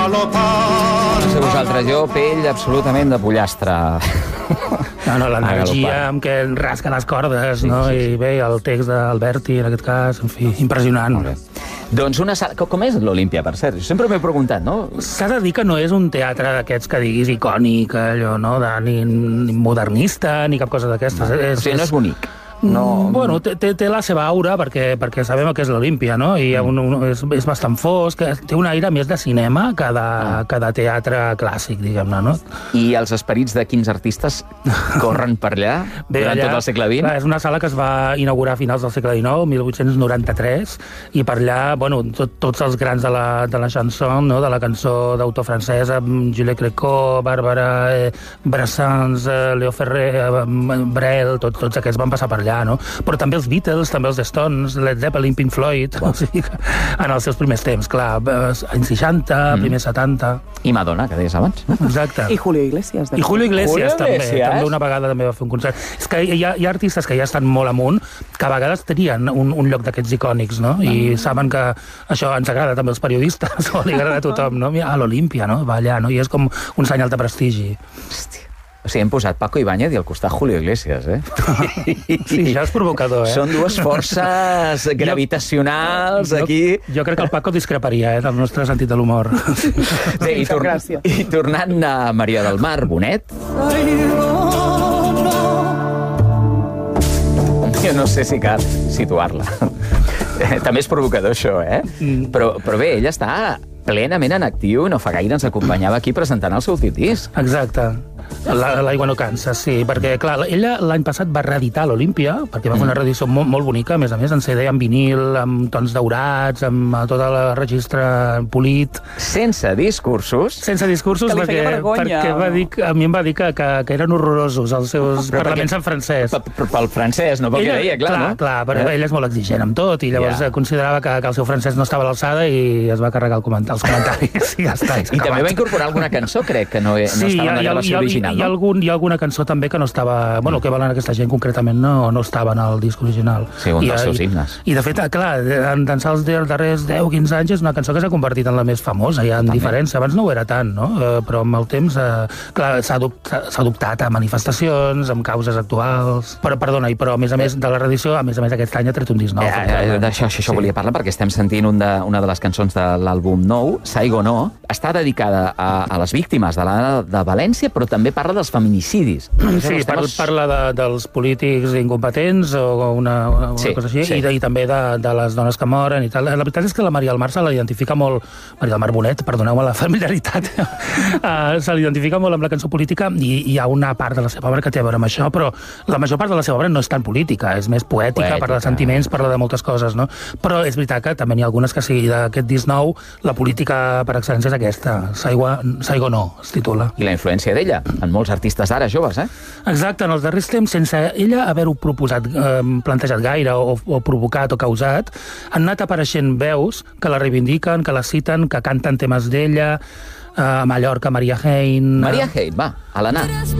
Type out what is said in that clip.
galopar. No sé vosaltres, jo pell absolutament de pollastre. No, l'energia amb què rasca les cordes, no? I bé, el text d'Alberti, en aquest cas, en fi, impressionant. Doncs una sala... Com és l'Olímpia, per cert? Jo sempre m'he preguntat, no? S'ha de dir que no és un teatre d'aquests que diguis icònic, allò, no? Ni modernista, ni cap cosa d'aquestes. O sigui, no és bonic. No... Bueno, té la seva aura, perquè sabem que és l'Olímpia, no? I és bastant fosc, té un aire més de cinema que de teatre clàssic, diguem-ne, no? I els esperits de quins artistes corren per allà durant tot el segle XX? Clar, és una sala que es va inaugurar a finals del segle XIX, 1893, i per allà, bueno, tots els grans de la chanson, no? De la cançó d'autor francesa, Jules Cléco, Bàrbara, Brassens, Léo Ferrer, Brel, tots aquests van passar per allà, no? Però també els Beatles, també els Stones, Led Zeppelin, Pink Floyd, o sigui, en els seus primers temps, clar, anys 60, primers 70... I Madonna, que deies abans. Exacte. I Julio Iglesias. I Julio Iglesias, també una vegada també va fer un concert. És que hi ha artistes que ja estan molt amunt, que a vegades tenien un lloc d'aquests icònics, no? I saben que això ens agrada també als periodistes, o li agrada a tothom, no? A l'Olímpia, no? Va allà, no? I és com un senyal de prestigi. Hòstia. O sigui, hem posat Paco Ibáñez i al costat Julio Iglesias, eh? Sí, ja és provocador, eh? Són dues forces gravitacionals aquí. Jo crec que el Paco discreparia, del nostre sentit de l'humor. Sí, i tornant a Maria del Mar, Bonet. Jo no sé si cal situar-la. També és provocador, això, eh? Però bé, ella està plenament en actiu i no fa gaire ens acompanyava aquí presentant el seu disc. Exacte. L'aigua no cansa, sí, perquè, clar, ella l'any passat va reeditar l'Olímpia, perquè va fer una reedició molt bonica, a més, en CD, amb vinil, amb tons daurats, amb tot el registre polit. Sense discursos? Sense discursos, perquè va dir, a mi em va dir que eren horrorosos els seus parlaments en francès. Pel francès, no pel que deia, clar, no? Clar, però ella és molt exigent amb tot, i llavors considerava que el seu francès no estava a l'alçada i es va carregar els comentaris, i ja està. I també va incorporar alguna cançó, crec, que no estava en la gravació original. Hi ha alguna cançó també que no estava... Bueno, que valen aquesta gent concretament no estava en el disc original. Sí, un dels seus himnes. I de fet, clar, d'ençà els darrers 10-15 anys és una cançó que s'ha convertit en la més famosa, ja en diferència. Abans no ho era tant, no? Però amb el temps, clar, s'ha adoptat a manifestacions, amb causes actuals... Però, perdona, però a més de la reedició, a més aquest any ha tret un disc nou. D'això volia parlar, perquè estem sentint una de les cançons de l'àlbum nou, Saigo No, està dedicada a les víctimes de València, però també parla dels feminicidis. Sí, parla dels polítics incompetents o una cosa així, i també de les dones que moren i tal. La veritat és que la Maria del Mar se l'identifica molt... Maria del Mar Bonet, perdoneu-me la familiaritat. Se l'identifica molt amb la cançó política i hi ha una part de la seva obra que té a veure amb això, però la major part de la seva obra no és tan política, és més poètica, parla de sentiments, parla de moltes coses, no? Però és veritat que també n'hi ha algunes que sí, d'aquest disc nou, la política per excel·lència és aquesta, Saigo No, es titula. I la influència d'ella, en molts artistes d'ara, joves, eh? Exacte, en els darrers temps, sense ella haver-ho plantejat gaire o provocat o causat, han anat apareixent veus que la reivindiquen, que la citen, que canten temes d'ella, a Mallorca, Maria Hein... Maria Hein, va, a l'anar.